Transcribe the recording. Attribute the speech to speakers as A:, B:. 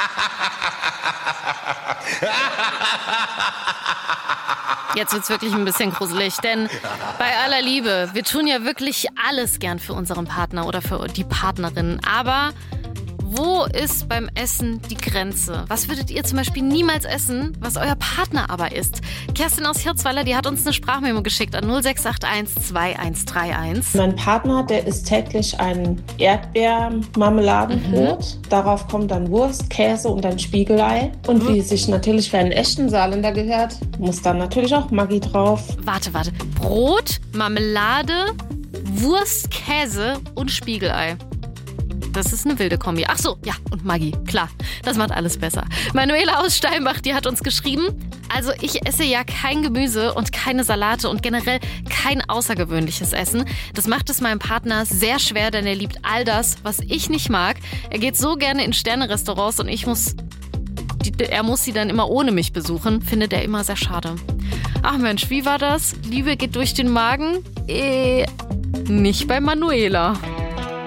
A: Jetzt wird's wirklich ein bisschen gruselig, denn bei aller Liebe, wir tun ja wirklich alles gern für unseren Partner oder für die Partnerin. Aber wo ist beim Essen die Grenze? Was würdet ihr zum Beispiel niemals essen, was euer Partner aber isst? Kerstin aus Hirzweiler, die hat uns eine Sprachmemo geschickt an 0681 2131.
B: Mein Partner, der isst täglich ein Erdbeermarmeladenbrot. Darauf kommt dann Wurst, Käse und ein Spiegelei. Und wie es sich natürlich für einen echten Saarländer gehört, muss dann natürlich auch Maggi drauf.
A: Warte. Brot, Marmelade, Wurst, Käse und Spiegelei. Das ist eine wilde Kombi. Ach so, ja, und Maggi, klar. Das macht alles besser. Manuela aus Steinbach, die hat uns geschrieben, also ich esse ja kein Gemüse und keine Salate und generell kein außergewöhnliches Essen. Das macht es meinem Partner sehr schwer, denn er liebt all das, was ich nicht mag. Er geht so gerne in Sterne-Restaurants und er muss sie dann immer ohne mich besuchen. Findet er immer sehr schade. Ach Mensch, wie war das? Liebe geht durch den Magen? Nicht bei Manuela.